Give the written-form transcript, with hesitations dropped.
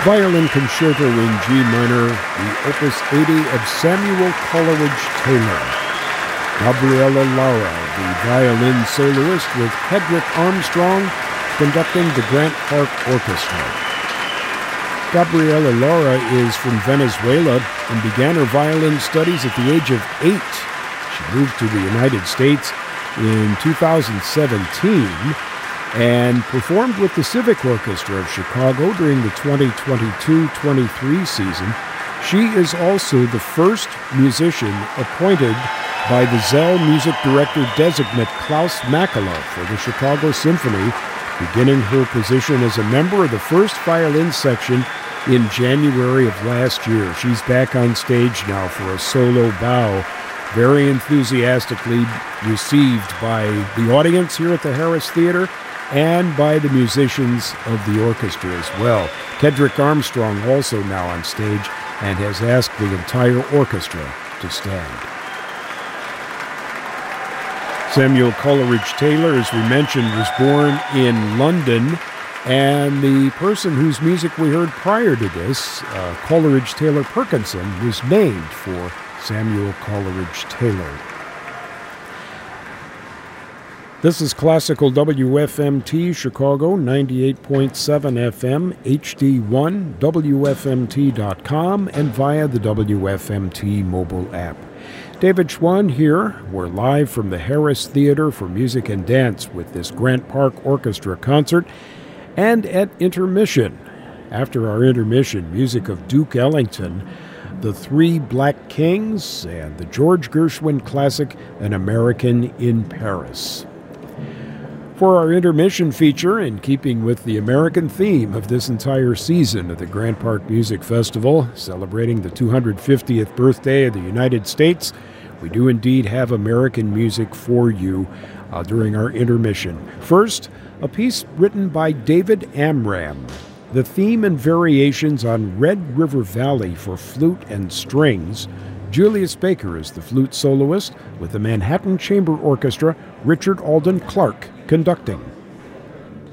Violin Concerto in G minor, the Opus 80 of Samuel Coleridge Taylor. Gabriela Lara, the violin soloist with Hedrick Armstrong, conducting the Grant Park Orchestra. Gabriela Lara is from Venezuela and began her violin studies at the age of 8. She moved to the United States in 2017 and performed with the Civic Orchestra of Chicago during the 2022-23 season. She is also the first musician appointed by the Zell music director designate Klaus Makela for the Chicago Symphony, beginning her position as a member of the first violin section in January of last year. She's back on stage now for a solo bow, very enthusiastically received by the audience here at the Harris Theater and by the musicians of the orchestra as well. Hedrick Armstrong also now on stage and has asked the entire orchestra to stand. Samuel Coleridge Taylor, as we mentioned, was born in London, and the person whose music we heard prior to this, Coleridge Taylor Perkinson, was named for Samuel Coleridge Taylor. This is Classical WFMT Chicago, 98.7 FM, HD1, WFMT.com, and via the WFMT mobile app. David Schwann here. We're live from the Harris Theater for Music and Dance with this Grant Park Orchestra concert. And at intermission, after our intermission, music of Duke Ellington, the Three Black Kings, and the George Gershwin classic, An American in Paris. For our intermission feature, in keeping with the American theme of this entire season of the Grant Park Music Festival, celebrating the 250th birthday of the United States, we do indeed have American music for you during our intermission. First, a piece written by David Amram, the theme and variations on Red River Valley for flute and strings. Julius Baker is the flute soloist, with the Manhattan Chamber Orchestra, Richard Alden Clark conducting.